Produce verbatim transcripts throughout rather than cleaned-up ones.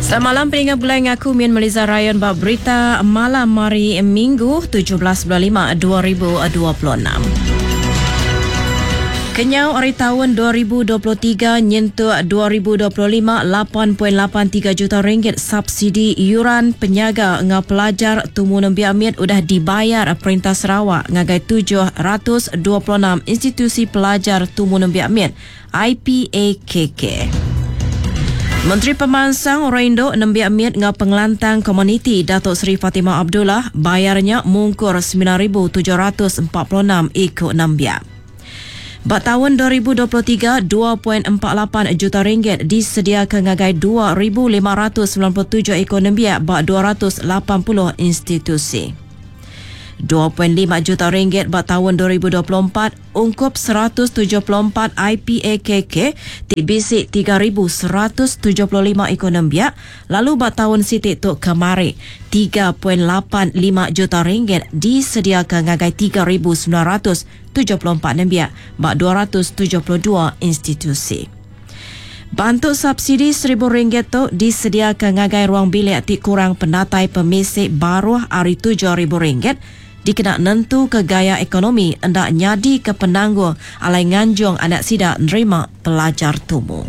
Selamat malam pendengar bulan aku Mian Meliza Ryan bab berita malam hari Minggu tujuh belas bulan lima dua ribu dua puluh enam. Kenyau hari tahun dua ribu dua puluh tiga nyentuh dua ribu dua puluh lima lapan perpuluhan lapan tiga juta ringgit subsidi yuran penjaga ngau pelajar tumu nembi amit udah dibayar Perintah Sarawak ngagai tujuh ratus dua puluh enam institusi pelajar tumu nembi amit I P A K K. Menteri Pemansang Orang Indo nembi amit ngau pengelantang komuniti Datuk Seri Fatimah Abdullah bayarnya mungkur sembilan ribu tujuh ratus empat puluh enam ikut nambia. Bak tahun dua ribu dua puluh tiga, dua perpuluhan empat lapan juta ringgit disediakan ngagai dua ribu lima ratus sembilan puluh tujuh ekor nembiak bak dua ratus lapan puluh institusi. dua perpuluhan lima juta ringgit bak tahun dua ribu dua puluh empat ungkup seratus tujuh puluh empat I P A K K tibisik tiga ribu seratus tujuh puluh lima ekor nembiak, lalu bak tahun sitik tuk kemari tiga perpuluhan lapan lima juta ringgit disediakan ngagai tiga ribu sembilan ratus tujuh puluh empat nembiak bak dua ratus tujuh puluh dua institusi. Bantuk subsidi seribu ringgit tu disediakan ngagai ruang bilik tik kurang pendatai pemisik baru hari tujuh ribu ringgit dikena nentu ke gaya ekonomi hendak nyadi ke penangguh alai nganjung anak sidak nerima pelajar tumu.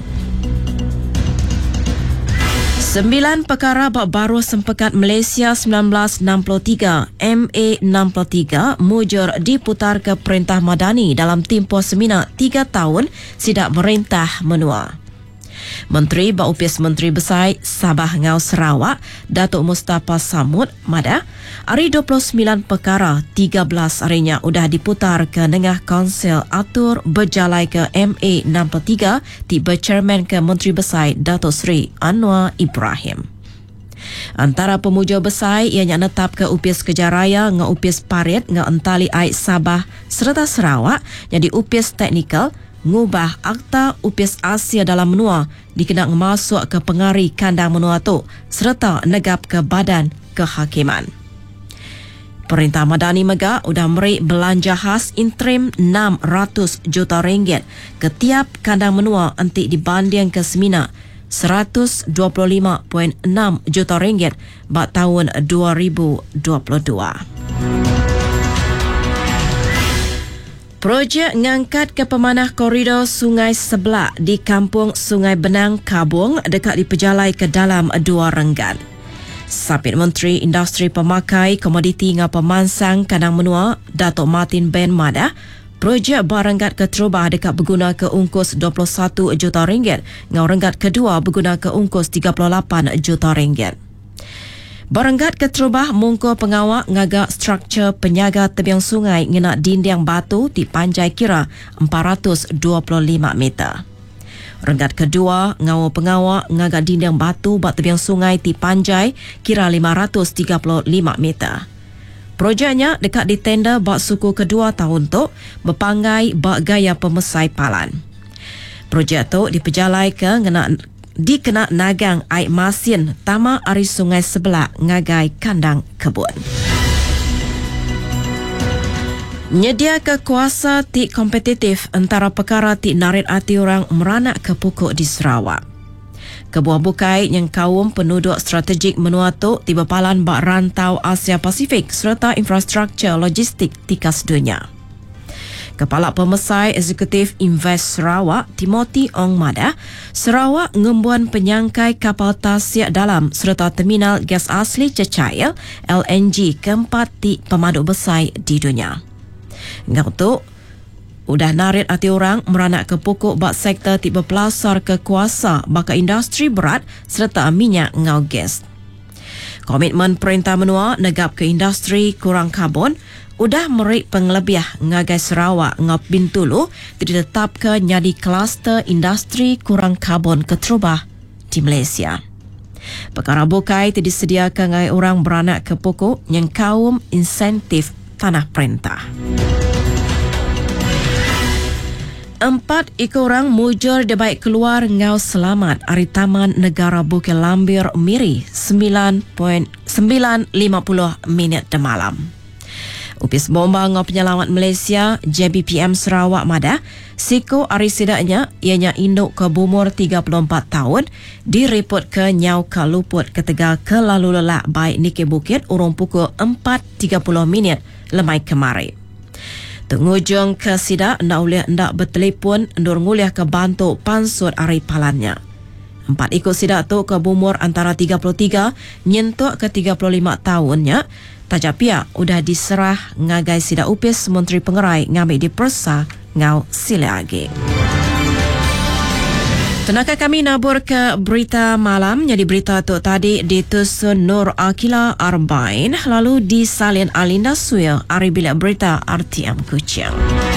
Sembilan perkara bak baru sempekat Malaysia seribu sembilan ratus enam puluh tiga M A enam puluh tiga mujur diputar ke Perintah Madani dalam tempoh seminar tiga tahun sidak merintah menua. Menteri Baupis Menteri Besar Sabah Ngau Sarawak Datuk Mustafa Samud Mada hari dua puluh sembilan perkara tiga belas harinya udah diputar ke Nengah Kaunsil Atur berjalai ke M A enam puluh tiga tiba Chairman ke Menteri Besar Datuk Seri Anwar Ibrahim. Antara pemuja besar ianya netap ke Upis Kejaraya ngau Upis Parit ngau Entali Air Sabah serta Sarawak jadi Upis Teknikal ngubah Akta Upis Asia dalam menua dikena masuk ke pengari kandang menua tu serta negap ke Badan Kehakiman. Perintah Madani Mega udah meri belanja khas interim enam ratus juta ringgit ke tiap kandang menua antik dibanding ke semina seratus dua puluh lima perpuluhan enam juta ringgit bak tahun dua ribu dua puluh dua. Projek ngangkat ke pemanah koridor Sungai Sebelak di Kampung Sungai Benang Kabung dekat diperjalai ke dalam dua renggan. Sapit Menteri Industri Pemakai Komoditi ngau Pemansang Kandang Menua Datuk Martin Ben Mada, projek barenggat ke Terubah dekat berguna ke ungkus dua puluh satu juta ringgit, ngau renggat kedua berguna ke ungkus tiga puluh lapan juta ringgit. Baranggat ke Terubah mungko pengawak ngagak struktur penyaga tebiang sungai ngena dinding batu di panjai kira empat ratus dua puluh lima meter. Renggat kedua ngau pengawak ngagak dinding batu bak tebiang sungai di panjai kira lima ratus tiga puluh lima meter. Projeknya dekat di tender bak suku kedua tahun tu berpanggai bak gaya pemesai palan. Projek tu diperjalai ke ngena dikena nagang air masin Tama Ari Sungai Sebelak ngagai kandang kebun. Nyedia ke kuasa tik kompetitif antara perkara tik narit hati orang meranak ke pokok di Sarawak. Kebuah bukai yang kaum penduduk strategik menua tu tiba palan bak rantau Asia Pasifik serta infrastruktur logistik tikas dunia. Kepala Pemesai Eksekutif Invest Sarawak, Timothy Ong Mada, Sarawak ngembuan penyangkai kapal tasiak dalam serta terminal gas asli cecair L N G keempat di pemaduk besar di dunia. Ngau tu, udah narit hati orang meranak ke pokok bak sektor tiba pelasar ke kuasa baka industri berat serta minyak ngau gas. Komitmen Perintah Menua negap ke industri kurang karbon udah merik penglebih ngagai Sarawak ngap Bintulu ditetap ke nyadi kluster industri kurang karbon ke Terubah di Malaysia. Perkara bukai disediakan ngagai orang beranak ke pokok yang kaum insentif tanah perintah. Empat ekor orang mujur dibaik keluar ngau selamat hari Taman Negara Bukit Lambir Miri sembilan lima puluh minit de malam. Upis bomba ngau penyelamat Malaysia J B P M Sarawak Madah, Siko ari sidaknya ianya induk ke bumur tiga puluh empat tahun direport ke nyau ke luput ketegal ke lalu lelak baik Nike Bukit urung pukul empat tiga puluh minit lemai kemarin. Tengujung ke sidak ndak boleh ndak bertelefon ndur nguliah ke bantu pansut ari palannya. Empat ikut sidak tu ke bumur antara tiga puluh tiga nyentuk ke tiga puluh lima tahunnya. Tajak pihak udah diserah ngagai sidak upis Menteri Pengerai ngambil dipersa ngau sila lagi. Tenaga kami nabur ke berita malam. Jadi berita tu tadi ditusun Nur Akila Arbain lalu disalin Alinda Suya ari bilik berita R T M Kuching.